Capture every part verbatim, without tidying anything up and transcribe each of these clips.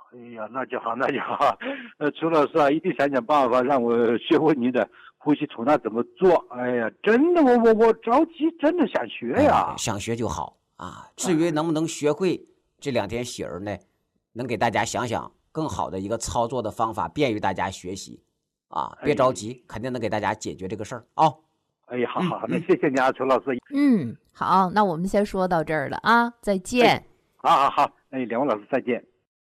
哎呀，那就好，那就好。呃，楚老师啊，一定想想办法让我学会你的呼吸吐纳怎么做。哎呀，真的，我我我着急，真的想学哎， 呀。 想学就好啊。至于哎， 能不能学会，这两天喜儿呢，能给大家想想更好的一个操作的方法，便于大家学习啊。别着哎， 急，肯定能给大家解决这个事儿啊。 哎呀，好好，那嗯嗯， 谢谢你啊，楚老师。 嗯，好，那我们先说到这儿了啊，再哎， 见。 好好好，哎，两位老师再见。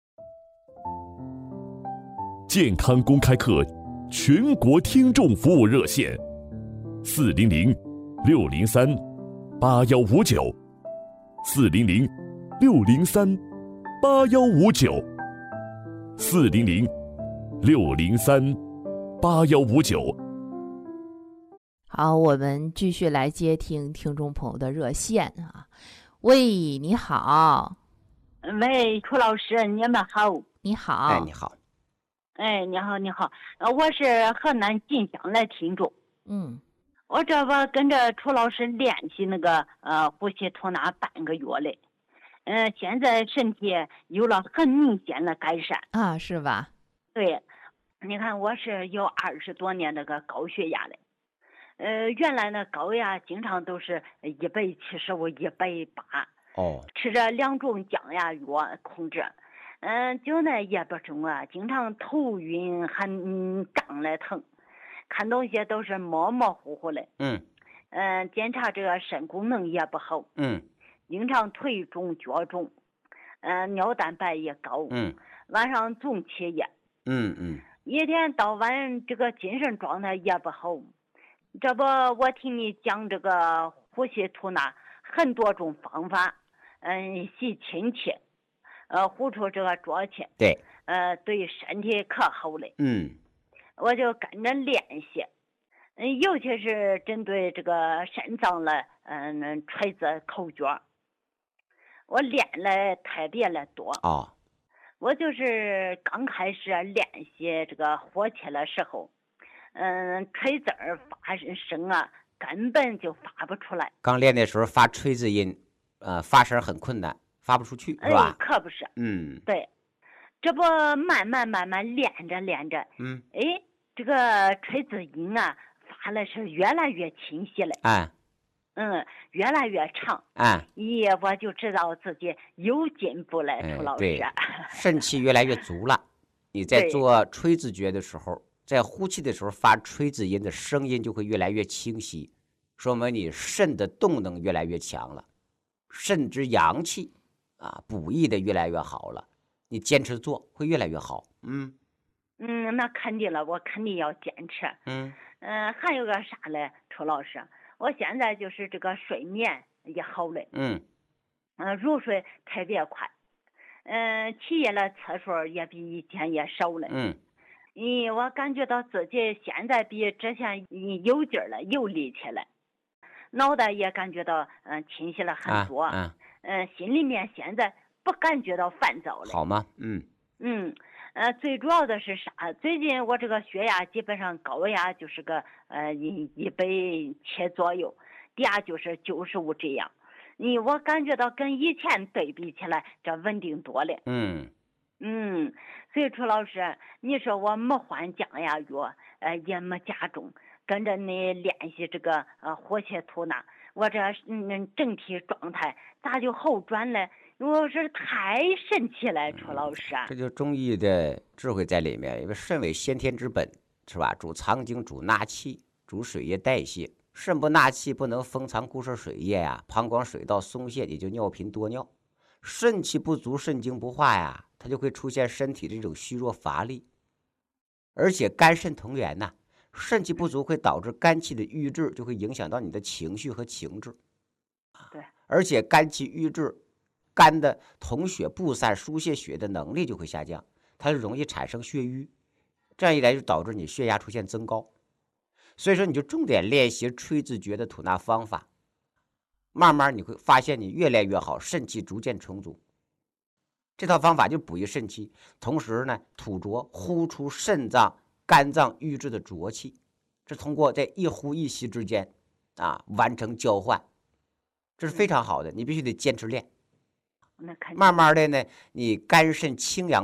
健康公开课全国听众服务热线：四零零六零三八幺五九，四零零六零三八幺五九，四零零六零三八幺五九。 好，我们继续来接听听众朋友的热线啊。喂，你好。 喂，楚老师，你们好。 你好。 哎，你好。 哎，你好，你好，呃，我是河南晋江的听众。 嗯， 我这不跟着楚老师练习那个呃呼吸吐纳半个月嘞，嗯、呃，现在身体有了很明显的改善啊，是吧？ 对，你看我是有二十多年那个高血压嘞，呃，原来呢高压经常都是一百七十五、一百八， 哦， 吃着两种降压药控制。嗯，就那夜不中啊，经常头晕，还嗯胀来疼，看东西都是模模糊糊的。 嗯嗯，检查这个肾功能也不好。 嗯经常腿肿脚肿，嗯，尿蛋白也高。 嗯晚上总起夜。 嗯嗯， 一天到晚这个精神状态也不好。这不，我听你讲这个呼吸吐纳很多种方法，嗯，吸亲气。呃，呼出这个浊气， 对， 呃，对身体可好嘞。 嗯， 我就跟着练习，嗯，尤其是针对这个肾脏的，嗯，锤子口诀，我练了特别的多。 哦， 我就是刚开始练习这个呼气的时候，嗯，锤子儿发声啊，根本就发不出来。 刚练的时候发锤子音，呃，发声很困难。发不出去是吧？ 哎，可不是。 嗯， 对，这不慢慢慢慢练着练着， 嗯， 哎，这个锤子音啊，发的是越来越清晰了。 哎， 嗯，越来越长。 哎， 咦，我就知道自己有进步了， 哎、 楚老师。 对，肾气越来越足了。你在做锤子诀的时候，在呼气的时候发锤子音的声音就会越来越清晰，说明你肾的动能越来越强了，肾之阳气。啊，补益的越来越好了，你坚持做会越来越好。嗯嗯，那肯定了，我肯定要坚持。 嗯嗯、呃，还有个啥嘞，楚老师，我现在就是这个睡眠也好了。 嗯嗯、呃，入睡特别快，嗯、呃，起夜的次数也比以前也少了。 嗯， 嗯，我感觉到自己现在比之前有劲儿了，有力气了，脑袋也感觉到嗯、呃、清晰了很多。 啊啊嗯，心里面现在不感觉到烦躁了。 好吗？嗯嗯，呃，最主要的是啥？最近我这个血压基本上高压就是个呃一一百七左右，低压就是九十五这样。你我感觉到跟以前对比起来，这稳定多了。 嗯嗯，所以楚老师，你说我没换降压药，呃，也没加重，跟着你练习这个呃呼气吐纳。我这嗯整体状态咋就好转了？我是太神奇了，楚老师。 这就中医的智慧在里面，因为肾为先天之本，是吧？主藏精，主纳气，主水液代谢。肾不纳气，不能封藏固摄水液呀，膀胱水道松懈，也就尿频多尿。肾气不足，肾精不化呀，它就会出现身体这种虚弱乏力。而且肝肾同源呐。肾气不足会导致肝气的郁滞，就会影响到你的情绪和情志。 对， 而且肝气郁滞，肝的统血布散输泄血的能力就会下降，它就容易产生血瘀，这样一来就导致你血压出现增高。所以说你就重点练习锤子诀的吐纳方法，慢慢你会发现你越来越好，肾气逐渐充足。这套方法就补益肾气，同时呢吐浊呼出肾脏肝脏郁滞的浊气，这通过在一呼一吸之间啊完成交换，这是非常好的，你必须得坚持练。慢慢的呢，你肝肾清阳